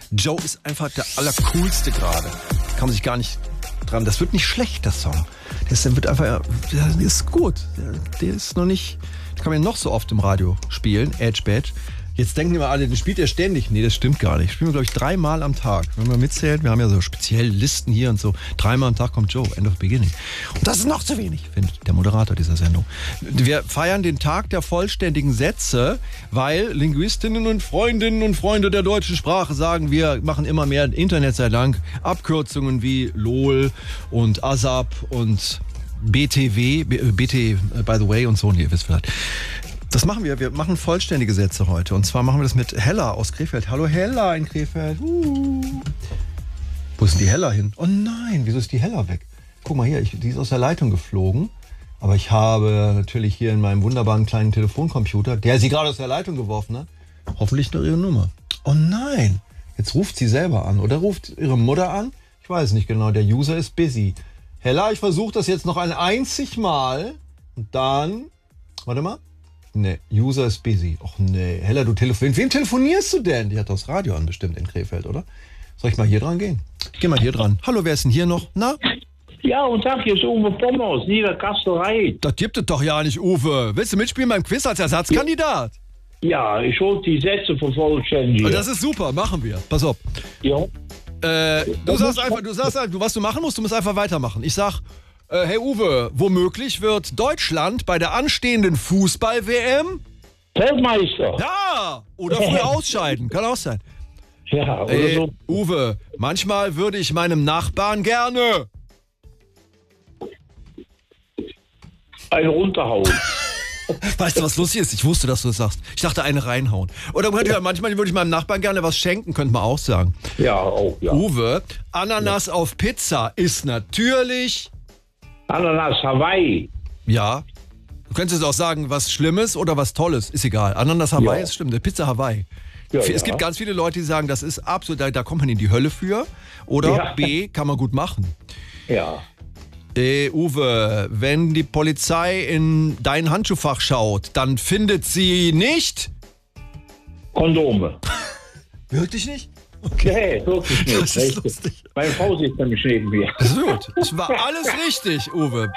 Joe ist einfach der Allercoolste gerade. Kann man sich gar nicht dran. Das wird nicht schlecht, der Song. Der wird einfach, der ist gut. Der ist noch nicht, den kann man ja noch so oft im Radio spielen. Edge Badge. Jetzt denken immer alle, den spielt er ständig. Nee, das stimmt gar nicht. Spielen wir, glaube ich, 3-mal am Tag. Wenn man mitzählt, wir haben ja so spezielle Listen hier und so. 3-mal am Tag kommt Joe, End of Beginning. Und das ist noch zu wenig, findet der Moderator dieser Sendung. Wir feiern den Tag der vollständigen Sätze, weil Linguistinnen und Freunde der deutschen Sprache sagen, wir machen immer mehr Internet sei Dank Abkürzungen wie LOL und ASAP und BTW, BT, by the way und so. Und ihr wisst vielleicht. Das machen wir. Wir machen vollständige Sätze heute. Und zwar machen wir das mit Hella aus Krefeld. Hallo Hella in Krefeld. Wo ist denn die Hella hin? Oh nein, wieso ist die Hella weg? Guck mal hier, die ist aus der Leitung geflogen. Aber ich habe natürlich hier in meinem wunderbaren kleinen Telefoncomputer, der sie gerade aus der Leitung geworfen hat, hoffentlich noch ihre Nummer. Oh nein, jetzt ruft sie selber an. Oder ruft ihre Mutter an? Ich weiß nicht genau, der User ist busy. Hella, ich versuche das jetzt noch ein einzig Mal. Und dann, warte mal. Nee, User ist busy. Och nee, Hella, du telefonierst. Wem telefonierst du denn? Die hat das Radio an, bestimmt in Krefeld, oder? Soll ich mal hier dran gehen? Geh mal hier dran. Hallo, wer ist denn hier noch? Na? Ja, und sag, hier ist Uwe Pommers, Niederkasterei. Das gibt es doch ja nicht, Uwe. Willst du mitspielen beim Quiz als Ersatzkandidat? Ja, ich wollte die Sätze vervollständigen. Das ist super, machen wir. Pass auf. Ja. Du sagst einfach, was du machen musst, du musst einfach weitermachen. Ich sag, hey Uwe, womöglich wird Deutschland bei der anstehenden Fußball-WM Weltmeister. ja, oder früh ausscheiden. Kann auch sein. Ja, oder so. Uwe, manchmal würde ich meinem Nachbarn gerne Eine runterhauen. Weißt du, was lustig ist? Ich wusste, dass du das sagst. Ich dachte, eine reinhauen. Oder manchmal würde ich meinem Nachbarn gerne was schenken, könnte man auch sagen. Ja, auch, ja. Uwe, Ananas auf Pizza ist natürlich... Ananas Hawaii. Ja. Du könntest auch sagen, was Schlimmes oder was Tolles. Ist egal. Ananas Hawaii Ja. ist schlimm. Der Pizza Hawaii. Ja, Es gibt ganz viele Leute, die sagen, das ist absolut, da kommt man in die Hölle für. Oder Ja. B, kann man gut machen. Ja. Uwe, wenn die Polizei in dein Handschuhfach schaut, dann findet sie nicht... Kondome. Wirklich nicht? Okay. Nee, wirklich nicht. Das ist lustig. Meine Frau sitzt nämlich neben mir. Das ist gut. Es war alles richtig, Uwe.